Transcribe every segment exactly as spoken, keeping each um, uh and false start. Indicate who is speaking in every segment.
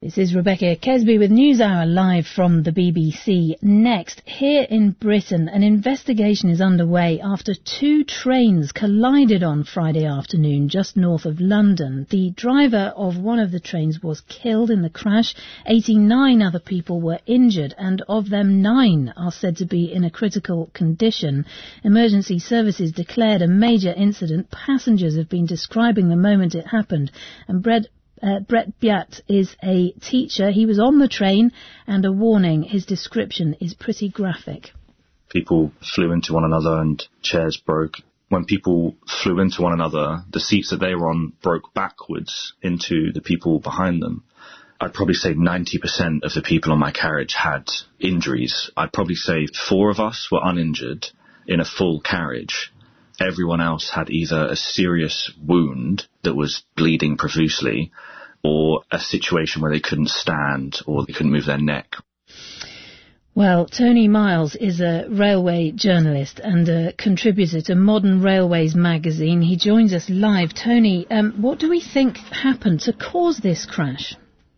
Speaker 1: This is Rebecca Kesby with NewsHour live from the B B C. Next, here in Britain, an investigation is underway after two trains collided on Friday afternoon just north of London. The driver of one of the trains was killed in the crash. eighty-nine other people were injured, and of them nine are said to be in a critical condition. Emergency services declared a major incident. Passengers have been describing the moment it happened, and Brett Uh, Brett Byatt is a teacher. He was on the train, and a warning, his description is pretty graphic.
Speaker 2: People flew into one another and chairs broke. When people flew into one another, the seats that they were on broke backwards into the people behind them. I'd probably say ninety percent of the people on my carriage had injuries. I'd probably say four of us were uninjured in a full carriage. Everyone else had either a serious wound that was bleeding profusely, or a situation where they couldn't stand or they couldn't move their neck.
Speaker 1: Well, Tony Miles is a railway journalist and a contributor to Modern Railways magazine. He joins us live. Tony, um, what do we think happened to cause this crash?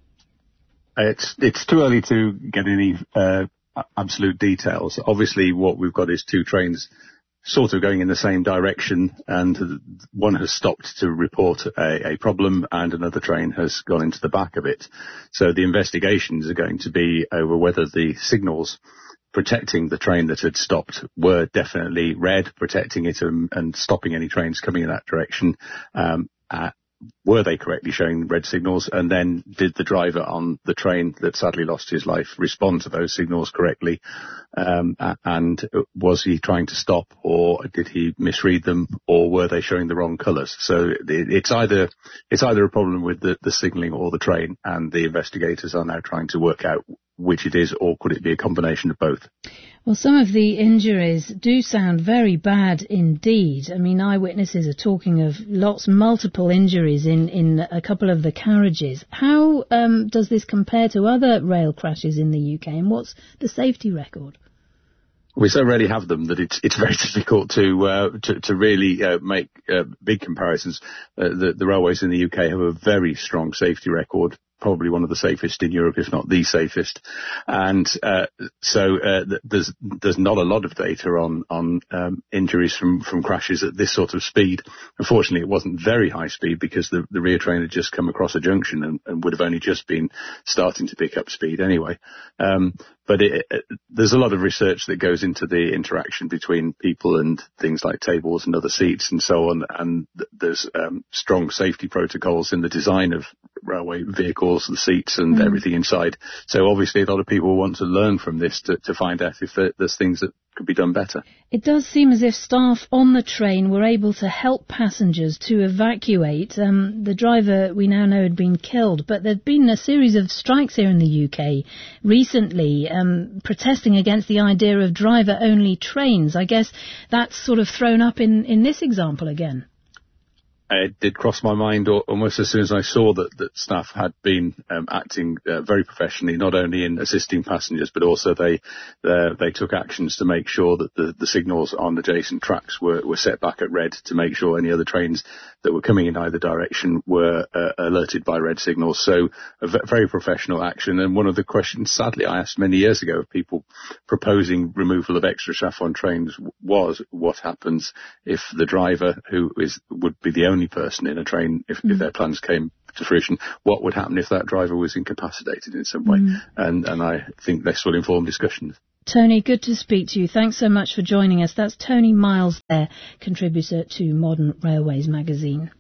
Speaker 3: It's it's too early to get any uh, absolute details. Obviously, what we've got is two trains sort of going in the same direction, and one has stopped to report a, a problem and another train has gone into the back of it. So the investigations are going to be over whether the signals protecting the train that had stopped were definitely red, protecting it and, and stopping any trains coming in that direction. Um, uh, were they correctly showing red signals? And then did the driver on the train that sadly lost his life respond to those signals correctly? Um, and was he trying to stop, or did he misread them, or were they showing the wrong colours? So it's either it's either a problem with the, the signalling or the train, and the investigators are now trying to work out which it is, or could it be a combination of both?
Speaker 1: Well, some of the injuries do sound very bad indeed. I mean, eyewitnesses are talking of lots, multiple injuries in, in a couple of the carriages. How um, does this compare to other rail crashes in the U K, and what's the safety record?
Speaker 3: We so rarely have them that it's it's very difficult to uh, to, to really uh, make uh, big comparisons. Uh, the, the railways in the U K have a very strong safety record, probably one of the safest in Europe, if not the safest. And uh, so uh, th- there's there's not a lot of data on on um, injuries from, from crashes at this sort of speed. Unfortunately, it wasn't very high speed because the, the rear train had just come across a junction and, and would have only just been starting to pick up speed anyway. Um, but it, it, there's a lot of research that goes into the interaction between people and things like tables and other seats and so on. And th- there's um, strong safety protocols in the design of railway vehicles, the seats and mm. everything inside. So obviously a lot of people want to learn from this to, to find out if there, there's things that could be done better.
Speaker 1: It does seem as if staff on the train were able to help passengers to evacuate. Um, the driver we now know had been killed, but there'd been a series of strikes here in the U K recently um, protesting against the idea of driver-only trains. I guess that's sort of thrown up in, in this example again.
Speaker 3: It did cross my mind almost as soon as I saw that, that staff had been um, acting uh, very professionally, not only in assisting passengers, but also they uh, they took actions to make sure that the, the signals on adjacent tracks were, were set back at red to make sure any other trains that were coming in either direction were uh, alerted by red signals. So a v- very professional action. And one of the questions, sadly, I asked many years ago of people proposing removal of extra staff on trains was what happens if the driver, who is would be the only person in a train, if, mm. if their plans came to fruition, what would happen if that driver was incapacitated in some way? Mm. And, and I think this will inform discussions.
Speaker 1: Tony, good to speak to you. Thanks so much for joining us. That's Tony Miles there, contributor to Modern Railways magazine.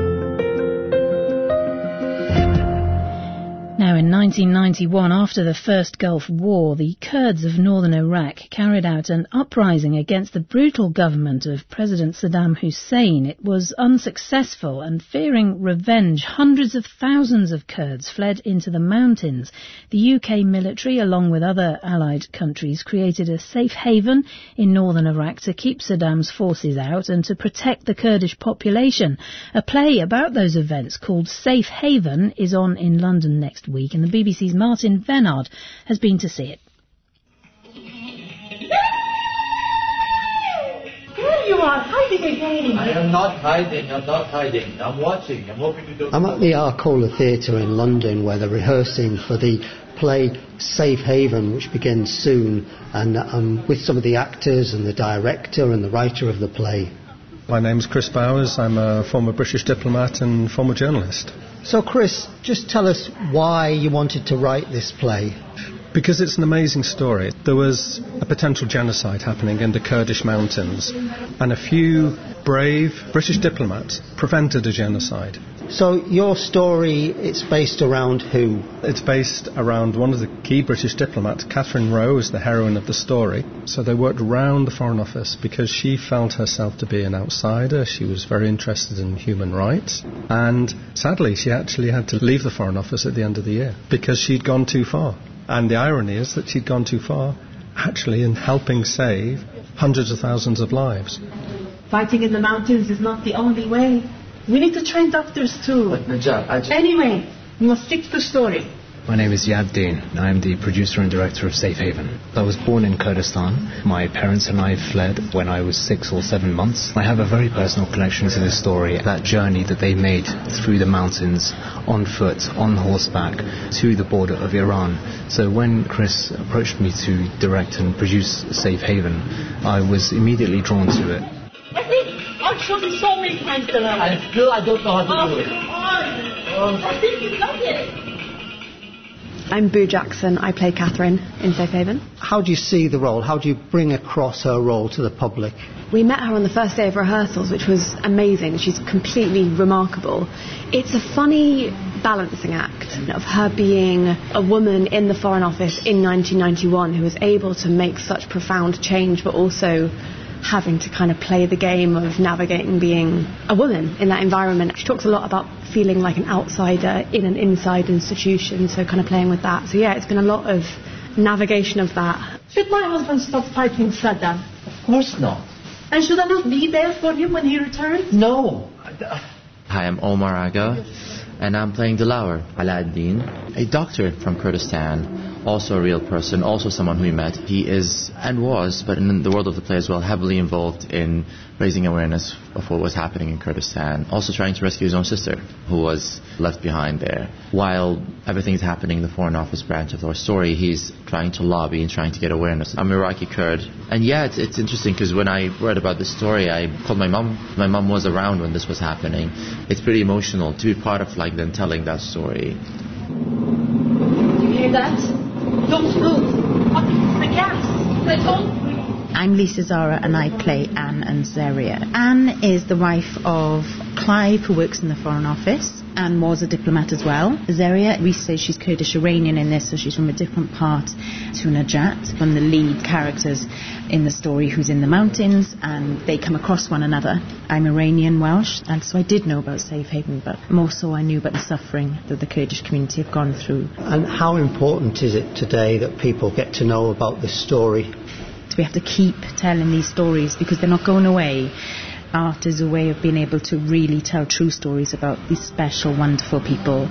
Speaker 1: Now, in nineteen ninety-one, after the First Gulf War, the Kurds of northern Iraq carried out an uprising against the brutal government of President Saddam Hussein. It was unsuccessful, and fearing revenge, hundreds of thousands of Kurds fled into the mountains. The U K military, along with other allied countries, created a safe haven in northern Iraq to keep Saddam's forces out and to protect the Kurdish population. A play about those events called Safe Haven is on in London next week, and the B B C's Martin Vennard has been to see it.
Speaker 4: There you are, hiding again. I am not hiding, I'm not hiding. I'm watching. I'm hoping you don't...
Speaker 5: I'm at the Arcola Theatre in London where they're rehearsing for the play Safe Haven, which begins soon, and I'm with some of the actors and the director and the writer of the play.
Speaker 6: My name's Chris Bowers. I'm a former British diplomat and former journalist.
Speaker 5: So Chris, just tell us why you wanted to write this play.
Speaker 6: Because it's an amazing story. There was a potential genocide happening in the Kurdish mountains, and a few brave British diplomats prevented a genocide.
Speaker 5: So your story, it's based around who?
Speaker 6: It's based around one of the key British diplomats. Catherine Roe is the heroine of the story. So they worked around the Foreign Office because she felt herself to be an outsider. She was very interested in human rights. And sadly, she actually had to leave the Foreign Office at the end of the year because she'd gone too far. And the irony is that she'd gone too far, actually, in helping save hundreds of thousands of lives.
Speaker 7: Fighting in the mountains is not the only way. We need to train doctors too.
Speaker 4: But Najat, I just...
Speaker 7: Anyway, we must stick to the story.
Speaker 8: My name is Yad Deen. I'm the producer and director of Safe Haven. I was born in Kurdistan. My parents and I fled when I was six or seven months. I have a very personal connection to this story, that journey that they made through the mountains, on foot, on horseback, to the border of Iran. So when Chris approached me to direct and produce Safe Haven, I was immediately drawn to it.
Speaker 7: I think I've shown you so many times tonight.
Speaker 4: I still I don't know how to
Speaker 7: oh,
Speaker 4: do it.
Speaker 7: Come on. Oh. I think you've done it.
Speaker 9: I'm Boo Jackson. I play Catherine in Safe Haven.
Speaker 5: How do you see the role? How do you bring across her role to the public?
Speaker 9: We met her on the first day of rehearsals, which was amazing. She's completely remarkable. It's a funny balancing act of her being a woman in the Foreign Office in nineteen ninety-one who was able to make such profound change, but also having to kind of play the game of navigating being a woman in that environment. She talks a lot about feeling like an outsider in an inside institution, so kind of playing with that. So yeah, it's been a lot of navigation of that.
Speaker 7: Should my husband stop fighting Saddam?
Speaker 4: Of course not.
Speaker 7: And should I not be there for him when he returns?
Speaker 4: No.
Speaker 10: Hi, I'm Omar Aga, and I'm playing Dilawar Alauddin, a doctor from Kurdistan. Also a real person, also someone who we met. He is, and was, but in the world of the play as well, heavily involved in raising awareness of what was happening in Kurdistan. Also trying to rescue his own sister, who was left behind there. While everything is happening in the Foreign Office branch of our story, he's trying to lobby and trying to get awareness. I'm Iraqi Kurd. And yeah, it's, it's interesting because when I read about this story, I called my mom. My mom was around when this was happening. It's pretty emotional to be part of like them telling that story.
Speaker 7: You hear that? Don't move. Up the gas. Let's go.
Speaker 11: I'm Lisa Zara and I play Anne and Zaria. Anne is the wife of Clive, who works in the Foreign Office and was a diplomat as well. Zaria, we say she's Kurdish Iranian in this, so she's from a different part to Najat, from the lead characters in the story who's in the mountains, and they come across one another. I'm Iranian Welsh, and so I did know about Safe Haven, but more so I knew about the suffering that the Kurdish community have gone through.
Speaker 5: And how important is it today that people get to know about this story?
Speaker 11: We have to keep telling these stories because they're not going away. Art is a way of being able to really tell true stories about these special, wonderful people.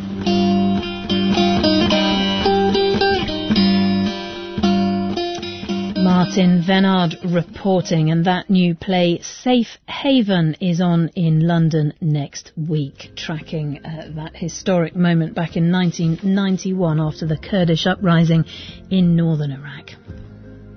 Speaker 1: Martin Venard reporting, and that new play Safe Haven is on in London next week, tracking uh, that historic moment back in nineteen ninety-one after the Kurdish uprising in northern Iraq.